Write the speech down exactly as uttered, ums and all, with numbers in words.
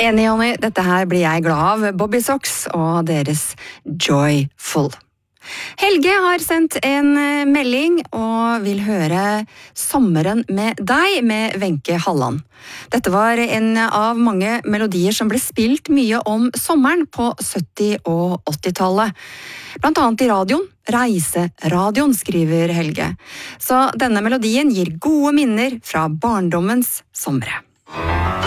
Enig, Jonny. Dette her blir jeg glad av. Bobby Sox og deres Joyful. Helge har sendt en melding og vil høre Sommeren med deg med Wenche Halland. Dette var en av mange melodier som ble spilt mye om sommeren på sytti- og åttitallet. Blant annet i radioen, Reiseradioen, skriver Helge. Så denne melodien gir gode minner fra barndommens somre.